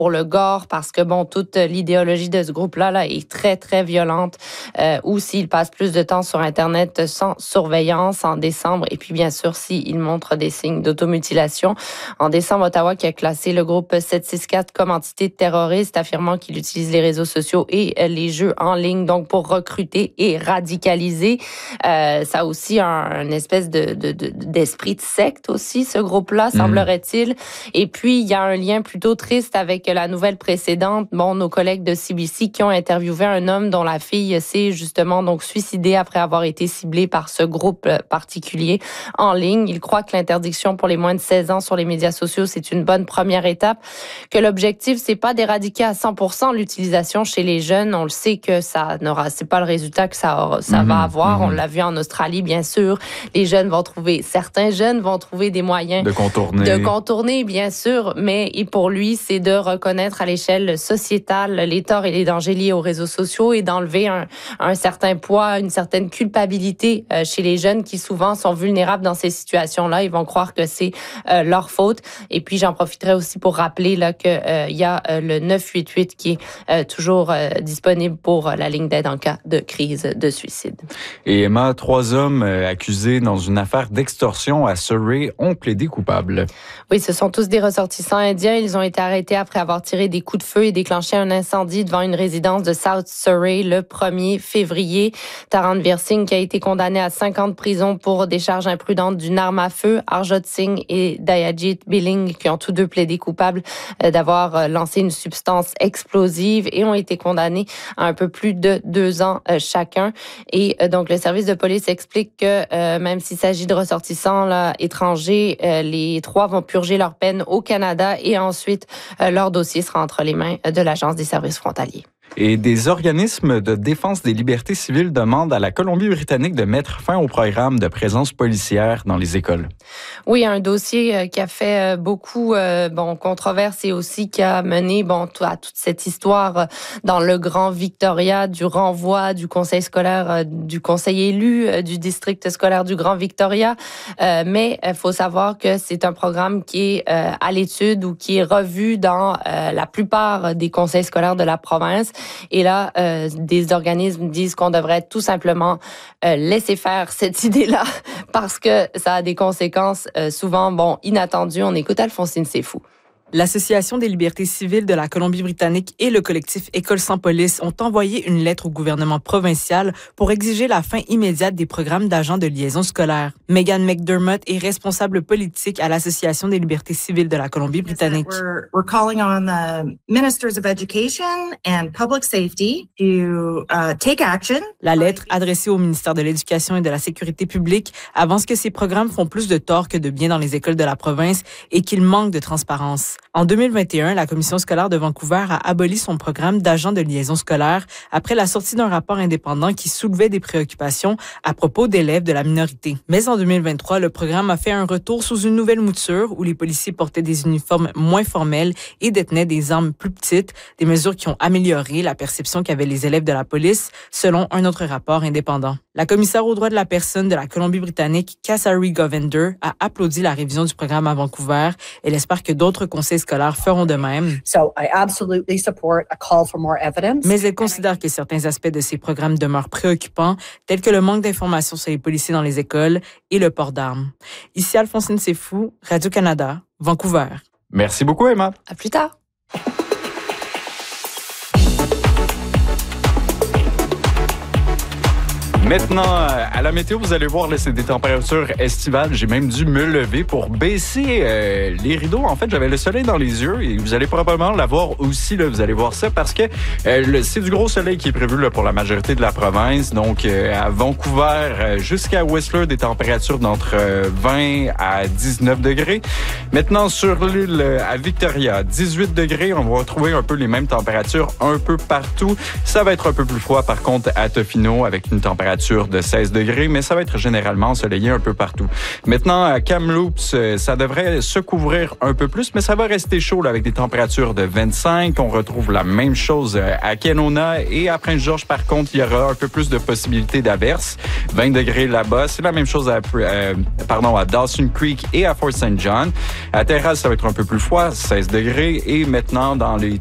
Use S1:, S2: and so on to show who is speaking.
S1: pour le gore, parce que, bon, toute l'idéologie de ce groupe-là là, est très, très violente, ou s'il passe plus de temps sur Internet sans surveillance en décembre, et puis, bien sûr, s'il montre des signes d'automutilation. En décembre, Ottawa qui a classé le groupe 764 comme entité terroriste, affirmant qu'il utilise les réseaux sociaux et les jeux en ligne, donc pour recruter et radicaliser. Ça a aussi une espèce d'esprit de secte aussi, ce groupe-là, semblerait-il. Et puis, il y a un lien plutôt triste avec la nouvelle précédente. Bon, nos collègues de CBC qui ont interviewé un homme dont la fille s'est justement donc suicidée après avoir été ciblée par ce groupe particulier en ligne. Il croit que l'interdiction pour les moins de 16 ans sur les médias sociaux, c'est une bonne première étape, que l'objectif, c'est pas d'éradiquer à 100% l'utilisation chez les jeunes. On le sait que c'est pas le résultat que ça va avoir. On l'a vu en Australie, bien sûr. Certains jeunes vont trouver des moyens de contourner, bien sûr, mais pour lui, c'est de reconnaître à l'échelle sociétale les torts et les dangers liés aux réseaux sociaux et d'enlever un certain poids, une certaine culpabilité chez les jeunes qui souvent sont vulnérables dans ces situations-là. Ils vont croire que c'est leur faute. Et puis, j'en profiterai aussi pour rappeler là que il y a le 988 qui est toujours disponible pour la ligne d'aide en cas de crise de suicide.
S2: Et Emma, 3 hommes accusés dans une affaire d'extorsion à Surrey ont plaidé coupables.
S1: Oui, ce sont tous des ressortissants indiens. Ils ont été arrêtés après avoir tiré des coups de feu et déclenché un incendie devant une résidence de South Surrey le 1er février. Taran Veer Singh qui a été condamné à 5 ans de prison pour décharge imprudente d'une arme à feu. Arjot Singh et Dayajit Billing qui ont tous deux plaidé coupables d'avoir lancé une substance explosive et ont été condamnés à un peu plus de 2 ans chacun. Et donc, le service de police explique que même s'il s'agit de ressortissants là, étrangers, les 3 vont purger leur peine au Canada et ensuite, leur dossier sera entre les mains de l'Agence des services frontaliers.
S2: Et des organismes de défense des libertés civiles demandent à la Colombie-Britannique de mettre fin au programme de présence policière dans les écoles.
S1: Oui, un dossier qui a fait beaucoup controverse et aussi qui a mené à toute cette histoire dans le Grand Victoria du renvoi du conseil scolaire, du conseil élu du district scolaire du Grand Victoria. Mais il faut savoir que c'est un programme qui est à l'étude ou qui est revu dans la plupart des conseils scolaires de la province. Et là, des organismes disent qu'on devrait tout simplement laisser faire cette idée-là parce que ça a des conséquences souvent inattendues. On écoute Alphonsine Seyfou.
S3: L'Association des libertés civiles de la Colombie-Britannique et le collectif École sans police ont envoyé une lettre au gouvernement provincial pour exiger la fin immédiate des programmes d'agents de liaison scolaire. Megan McDermott est responsable politique à l'Association des libertés civiles de la Colombie-Britannique.
S4: We're calling on the ministers of education and public safety to take action.
S3: La lettre, adressée au ministère de l'Éducation et de la Sécurité publique, avance que ces programmes font plus de tort que de bien dans les écoles de la province et qu'ils manquent de transparence. En 2021, la Commission scolaire de Vancouver a aboli son programme d'agents de liaison scolaire après la sortie d'un rapport indépendant qui soulevait des préoccupations à propos d'élèves de la minorité. Mais en 2023, le programme a fait un retour sous une nouvelle mouture où les policiers portaient des uniformes moins formels et détenaient des armes plus petites, des mesures qui ont amélioré la perception qu'avaient les élèves de la police, selon un autre rapport indépendant. La commissaire aux droits de la personne de la Colombie-Britannique, Kasari Govender, a applaudi la révision du programme à Vancouver. Elle espère que d'autres conseils scolaires feront de même. Mais elle considère que certains aspects de ces programmes demeurent préoccupants, tels que le manque d'informations sur les policiers dans les écoles et le port d'armes. Ici Alphonsine Seyfou, Radio-Canada, Vancouver.
S2: Merci beaucoup, Emma.
S1: À plus tard.
S2: Maintenant, à la météo, vous allez voir, là, c'est des températures estivales. J'ai même dû me lever pour baisser les rideaux. En fait, j'avais le soleil dans les yeux et vous allez probablement l'avoir aussi. Là, vous allez voir ça parce que c'est du gros soleil qui est prévu là, pour la majorité de la province. Donc, à Vancouver jusqu'à Whistler, des températures d'entre 20 à 19 degrés. Maintenant, sur l'île à Victoria, 18 degrés. On va retrouver un peu les mêmes températures un peu partout. Ça va être un peu plus froid, par contre, à Tofino avec une température température de 16 degrés, mais ça va être généralement ensoleillé un peu partout. Maintenant, à Kamloops, ça devrait se couvrir un peu plus, mais ça va rester chaud là, avec des températures de 25. On retrouve la même chose à Kenona et à Prince-Georges. Par contre, il y aura un peu plus de possibilités d'averses. 20 degrés là-bas. C'est la même chose à Dawson Creek et à Fort St. John. À Terrace, ça va être un peu plus froid, 16 degrés. Et maintenant, dans les